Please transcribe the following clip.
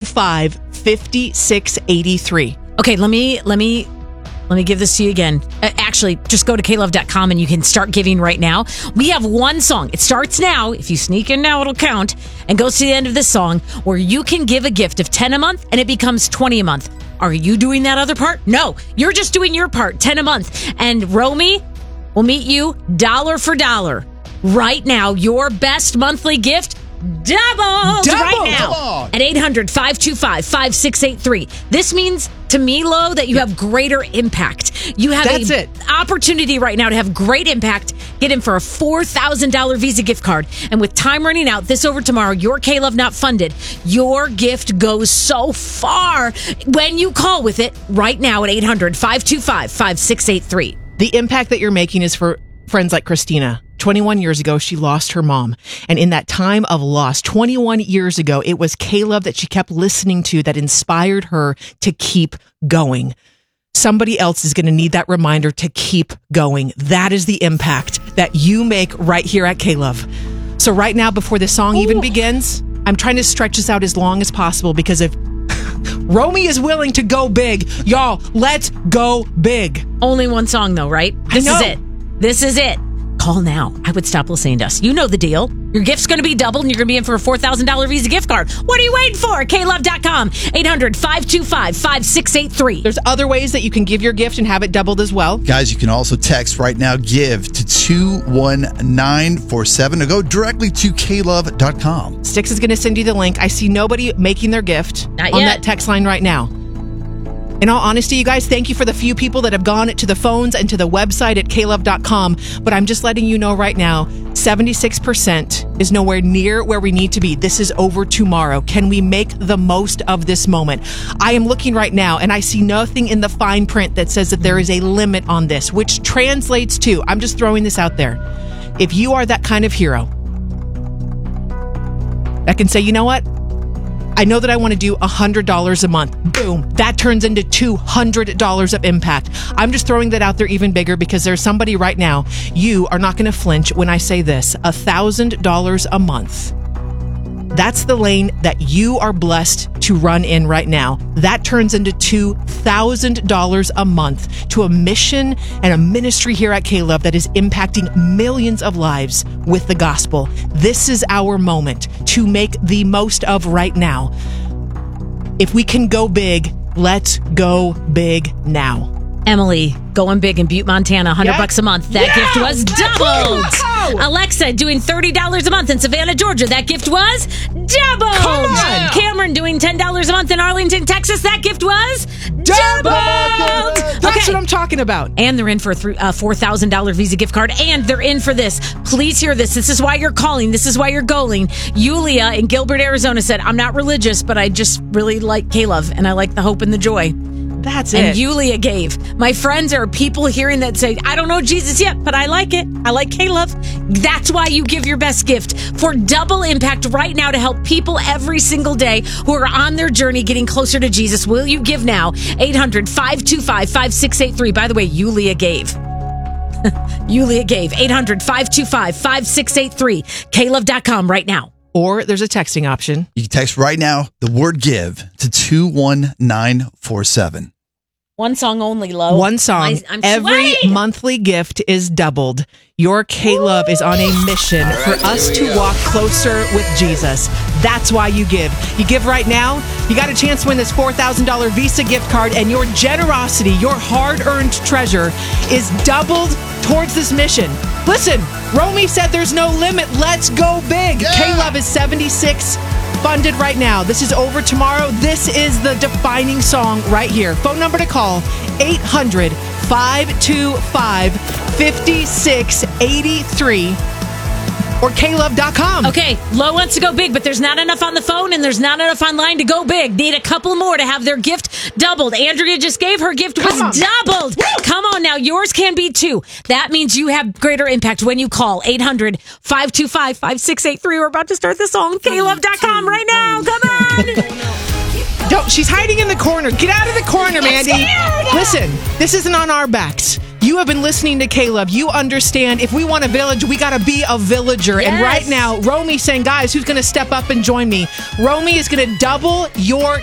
525-5683. Okay, let me give this to you again. Actually, just go to klove.com and you can start giving right now. We have one song. It starts now. If you sneak in now, it'll count and goes to the end of this song where you can give a gift of 10 a month and it becomes 20 a month. Are you doing that other part? No, you're just doing your part, 10 a month. And Romy will meet you dollar for dollar. Right now, your best monthly gift doubled right now at 800-525-5683. This means to me, Lo, that you have greater impact. You have an opportunity right now to have great impact. Get in for a $4,000 Visa gift card. And with time running out, this over tomorrow, your K-Love Not Funded, your gift goes so far when you call with it right now at 800-525-5683. The impact that you're making is for friends like Christina. 21 years ago, she lost her mom. And in that time of loss, 21 years ago, it was K-Love that she kept listening to that inspired her to keep going. Somebody else is going to need that reminder to keep going. That is the impact that you make right here at K-Love. So right now, before this song even begins, I'm trying to stretch this out as long as possible because if Romy is willing to go big, y'all, let's go big. Only one song though, right? This is it. This is it. Call now. I would stop listening to us. You know the deal. Your gift's going to be doubled and you're going to be in for a $4,000 Visa gift card. What are you waiting for? KLove.com. 800-525-5683. There's other ways that you can give your gift and have it doubled as well. Guys, you can also text right now, give to 21947 or go directly to klove.com. Styx is going to send you the link. I see nobody making their gift on that text line right now. In all honesty, you guys, thank you for the few people that have gone to the phones and to the website at klove.com. But I'm just letting you know right now, 76% is nowhere near where we need to be. This is over tomorrow. Can we make the most of this moment? I am looking right now and I see nothing in the fine print that says that there is a limit on this, which translates to, I'm just throwing this out there. If you are that kind of hero that can say, you know what? I know that I want to do $100 a month. Boom. That turns into $200 of impact. I'm just throwing that out there even bigger because there's somebody right now. You are not going to flinch when I say this. $1,000 a month. That's the lane that you are blessed to run in right now. That turns into $2,000 a month to a mission and a ministry here at K-Love that is impacting millions of lives with the gospel. This is our moment to make the most of right now. If we can go big, let's go big now. Emily, going big in Butte, Montana, $100 a month. That gift was doubled. Alexa doing $30 a month in Savannah, Georgia. That gift was doubled. Come on. Cameron doing $10 a month in Arlington, Texas. That gift was doubled. That's what I'm talking about. And they're in for a $4,000 Visa gift card. And they're in for this. Please hear this. This is why you're calling. This is why you're going. Yulia in Gilbert, Arizona said, I'm not religious, but I just really like K-Love and I like the hope and the joy. That's it. And Yulia gave. My friends are people hearing that say, I don't know Jesus yet, but I like it. I like K-Love. That's why you give your best gift for double impact right now to help people every single day who are on their journey getting closer to Jesus. Will you give now? 800-525-5683. By the way, Yulia gave. Yulia gave. 800-525-5683. KLove.com right now. Or there's a texting option. You can text right now the word give to 21947. One song only, Lo. One song. I'm Every sweating. monthly gift is doubled. Your K-Love is on a mission for us to walk closer with Jesus. That's why you give. You give right now, you got a chance to win this $4,000 Visa gift card, and your generosity, your hard-earned treasure, is doubled towards this mission. Listen, Romy said there's no limit. Let's go big. Yeah. K-Love is 76 funded right now. This is over tomorrow. This is the defining song right here. Phone number to call, 800-525-5683 or klove.com. Okay, Lo wants to go big, but there's not enough on the phone and there's not enough online to go big. Need a couple more to have their gift doubled. Andrea just gave her gift was doubled. Come on now, yours can be too. That means you have greater impact when you call 800-525-5683. We're about to start the song. KLove.com right now. Come on. Don't, she's hiding in the corner. Get out of the corner, Mandy. Listen, this isn't on our backs. You have been listening to K-Love. You understand if we want a village, we got to be a villager. Yes. And right now, Romy saying, guys, who's going to step up and join me? Romy is going to double your